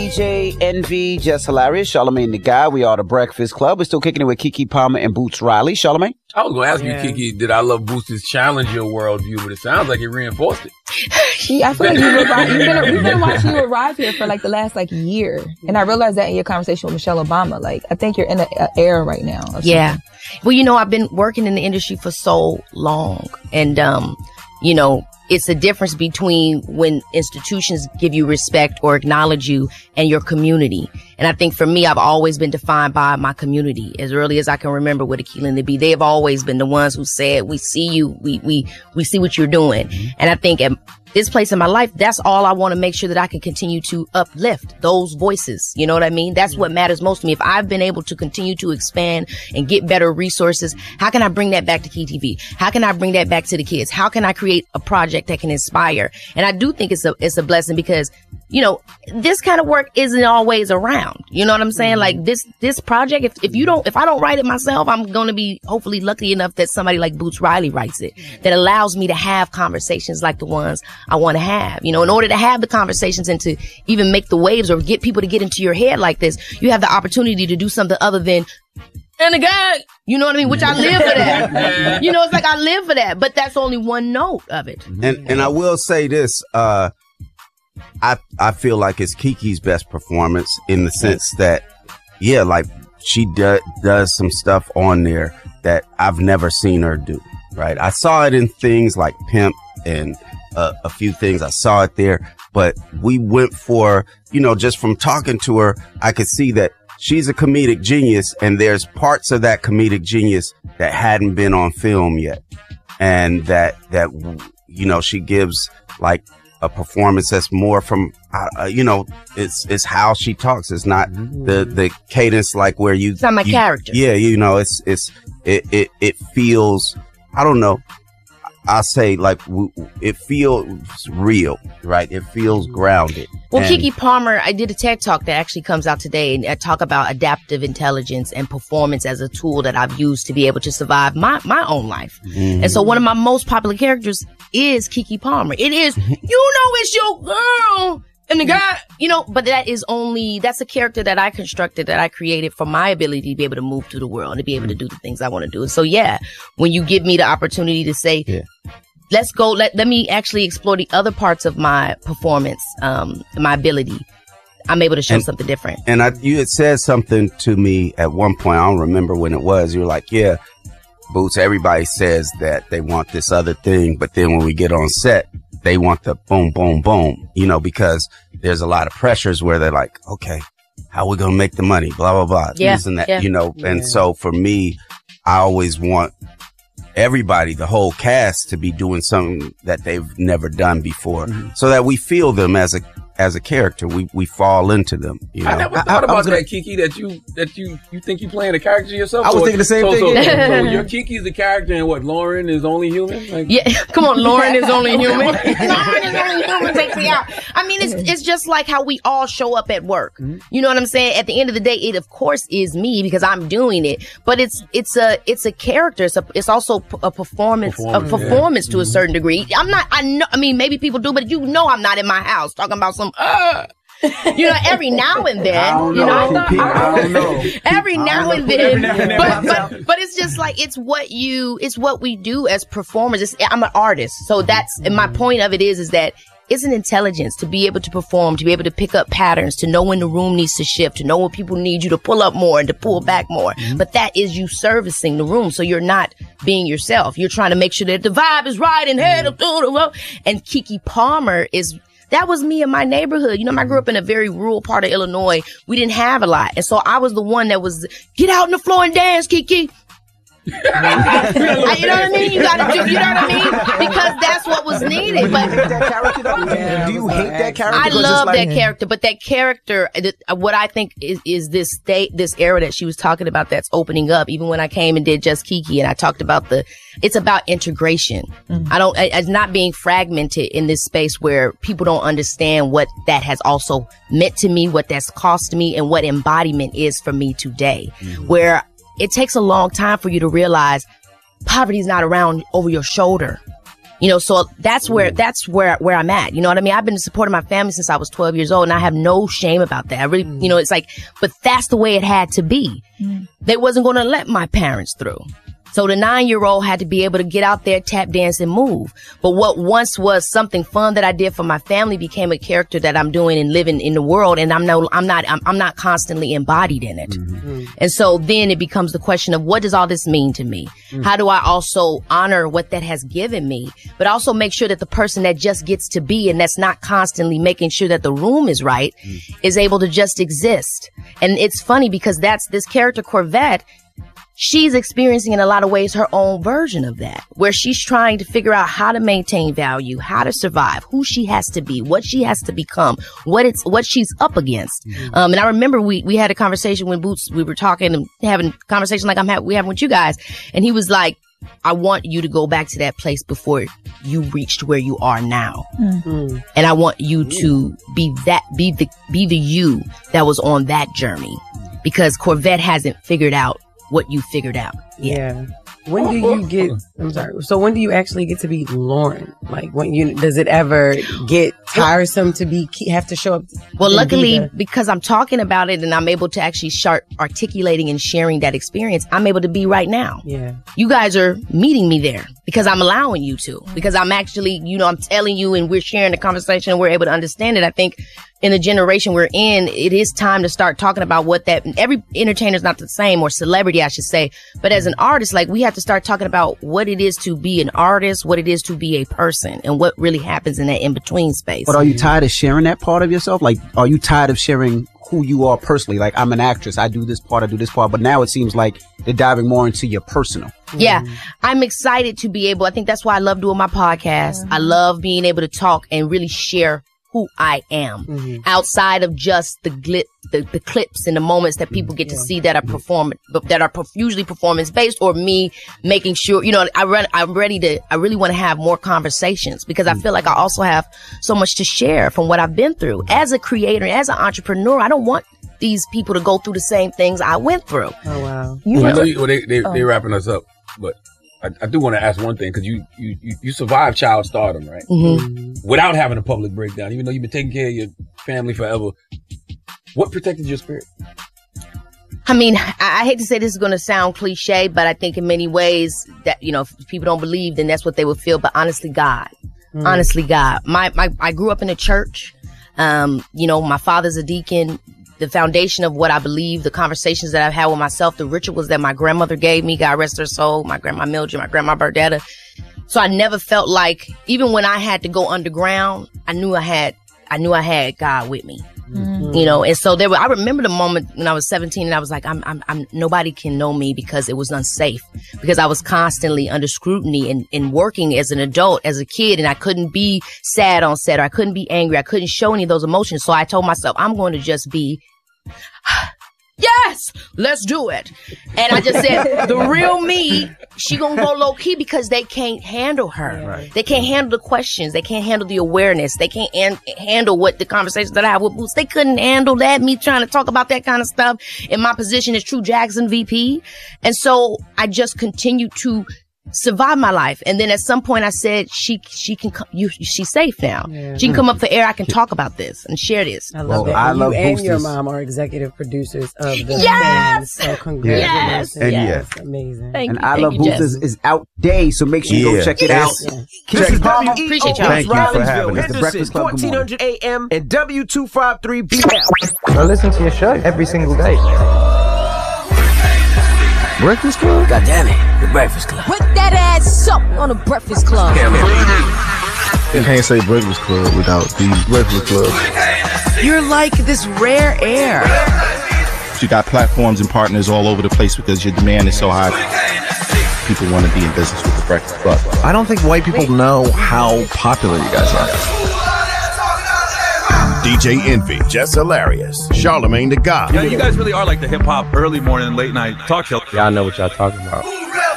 DJ Envy, Just Hilarious, Charlamagne the Guy. We are the Breakfast Club. We're still kicking it with Keke Palmer and Boots Riley. Charlamagne? I was going to ask you, Keke, did I Love Boots' challenge your worldview? But it sounds like it reinforced it. I feel like we've been watching you arrive here for like the last year. And I realized that in your conversation with Michelle Obama. Like, I think you're in an era right now. Yeah. Well, I've been working in the industry for so long. And, it's a difference between when institutions give you respect or acknowledge you and your community. And I think for me, I've always been defined by my community. As early as I can remember with Akeelah and the Bee, they have always been the ones who said, we see you, we see what you're doing. And I think at this place in my life, that's all I want to make sure that I can continue to uplift those voices. You know what I mean? That's what matters most to me. If I've been able to continue to expand and get better resources, how can I bring that back to KTV? How can I bring that back to the kids? How can I create a project that can inspire? And I do think it's a blessing because, this kind of work isn't always around. You know what I'm saying? Like this project, if I don't write it myself, I'm going to be hopefully lucky enough that somebody like Boots Riley writes it, that allows me to have conversations like the ones I want to have. In order to have the conversations and to even make the waves or get people to get into your head like this, you have the opportunity to do something other than, and the guy, you know what I mean? Which I live for that. It's like I live for that, but that's only one note of it. And I will say this, I feel like it's Keke's best performance in the sense that, she does some stuff on there that I've never seen her do, right? I saw it in things like Pimp and a few things. I saw it there, but we went for, just from talking to her, I could see that she's a comedic genius and there's parts of that comedic genius that hadn't been on film yet. And that she gives like a performance that's more from, it's how she talks. It's not the cadence like where you. It's not my character. Yeah, it feels, I don't know. I'll say like it feels real, right? It feels grounded. Well, Keke Palmer, I did a TED Talk that actually comes out today, and I talk about adaptive intelligence and performance as a tool that I've used to be able to survive my own life. And so one of my most popular characters is Keke Palmer. It is, it's your girl. And the guy, but that's a character that I constructed, that I created for my ability to be able to move through the world and to be able to do the things I want to do. And so, when you give me the opportunity to say, let's go, let me actually explore the other parts of my performance, my ability, I'm able to show something different. And you had said something to me at one point. I don't remember when it was. You were like, Boots, everybody says that they want this other thing, but then when we get on set, they want the boom, boom, boom, because there's a lot of pressures where they're like, okay, how are we going to make the money? Blah, blah, blah. This and that, And so for me, I always want everybody, the whole cast, to be doing something that they've never done before so that we feel them as a character. We fall into them. I never thought about that, Keke, that you think you playing a character yourself. I was thinking the same thing. So your Keke's the character, and what, Lauren is only human? Come on, Lauren is only human. Lauren is only human. Takes me out. I mean, it's just like how we all show up at work. You know what I'm saying? At the end of the day, it of course is me because I'm doing it, but it's a character. It's also a performance to a certain degree. I mean, maybe people do, but I'm not in my house talking about some. Every now and then, I don't know. every now and then, but it's just like, it's what we do as performers. I'm an artist. So and my point of it is that it's an intelligence to be able to perform, to be able to pick up patterns, to know when the room needs to shift, to know when people need you to pull up more and to pull back more. But that is you servicing the room. So you're not being yourself. You're trying to make sure that the vibe is right and head up through the road. And Keke Palmer that was me in my neighborhood. I grew up in a very rural part of Illinois. We didn't have a lot. And so I was the one that was, get out on the floor and dance, Keke. You know what I mean? You gotta do, you know what I mean? Because that's what was needed. But do you hate that character? I love that character, but that character, what I think is this era that she was talking about that's opening up. Even when I came and did Just Keke and I talked about it's about integration. It's not being fragmented in this space where people don't understand what that has also meant to me, what that's cost me, and what embodiment is for me today. Where it takes a long time for you to realize poverty is not around over your shoulder. You know, so that's where I'm at. You know what I mean? I've been supporting my family since I was 12 years old, and I have no shame about that. I really, you know, it's like, but that's the way it had to be. They wasn't going to let my parents through. So the 9-year-old had to be able to get out there, tap dance, and move. But what once was something fun that I did for my family became a character that I'm doing and living in the world, and I'm not constantly embodied in it. And so then it becomes the question of, what does all this mean to me? How do I also honor what that has given me, but also make sure that the person that just gets to be and that's not constantly making sure that the room is right is able to just exist? And it's funny because that's this character Corvette. She's experiencing in a lot of ways her own version of that, where she's trying to figure out how to maintain value, how to survive, who she has to be, what she has to become, what she's up against. And I remember we had a conversation when Boots, we were talking and having a conversation like we having with you guys. And he was like, I want you to go back to that place before you reached where you are now. And I want you to be the you that was on that journey, because Corvette hasn't figured out what you figured out. Yeah. When do you get, I'm sorry. So when do you actually get to be Lauren? Like does it ever get tiresome to have to show up? Well, luckily, because I'm talking about it and I'm able to actually start articulating and sharing that experience, I'm able to be right now. Yeah. You guys are meeting me there because I'm allowing you to, because I'm actually, I'm telling you and we're sharing the conversation and we're able to understand it. I think in the generation we're in, it is time to start talking about what that, every entertainer's not the same, or celebrity, I should say. But as an artist, like, we have to start talking about what it is to be an artist, what it is to be a person, and what really happens in that in-between space. But are you tired of sharing that part of yourself? Like, are you tired of sharing who you are personally? Like, I'm an actress, I do this part, but now it seems like they're diving more into your personal. Yeah, I'm excited to be able, I think that's why I love doing my podcast. I love being able to talk and really share who I am outside of just the clips and the moments that people get to see that are usually performance based, or me making sure, I really want to have more conversations, because I feel like I also have so much to share from what I've been through as a creator, as an entrepreneur. I don't want these people to go through the same things I went through. Oh, wow. They're wrapping us up, but I do want to ask one thing, because you survived child stardom, right? Without having a public breakdown, even though you've been taking care of your family forever. What protected your spirit? I mean, I hate to say this is going to sound cliche, but I think in many ways that, if people don't believe, then that's what they would feel. But honestly, God. Honestly, God. I grew up in a church. My father's a deacon. The foundation of what I believe, the conversations that I've had with myself, the rituals that my grandmother gave me, God rest her soul, my grandma Mildred, my grandma Berdetta. So I never felt like, even when I had to go underground, I knew I had God with me. And so I remember the moment when I was 17 and I was like, I'm nobody can know me, because it was unsafe, because I was constantly under scrutiny and working as an adult, as a kid, and I couldn't be sad on set, or I couldn't be angry. I couldn't show any of those emotions. So I told myself, I'm going to just be, yes, let's do it. And I just said, the real me, she gonna go low key, because they can't handle her. Right. They can't handle the questions. They can't handle the awareness. They can't handle what the conversations that I have with Boots. They couldn't handle that, me trying to talk about that kind of stuff in my position as True Jackson VP. And so I just continued to survive my life. And then at some point I said, she's safe now. Yeah. She can come up for air. I can talk about this and share this. I love that. You and your mom are executive producers of the band. So congratulations. Yes. Amazing. Thank you. I Love Boots is out today, so make sure you go check it out. Kiki Palmer, appreciate y'all. Thank you for having us. The Breakfast Club. 1400 AM and W253 BL. I listen to your show every single day. Breakfast Club? God damn it, the Breakfast Club. Put that ass up on the Breakfast Club. You can't say Breakfast Club without the Breakfast Club. You're like this rare air. You got platforms and partners all over the place because your demand is so high. People want to be in business with the Breakfast Club. I don't think white people know how popular you guys are. DJ Envy, Jess Hilarious, Charlamagne the God. You guys really are like the hip-hop early morning, late night talk show. Y'all know what y'all talking about.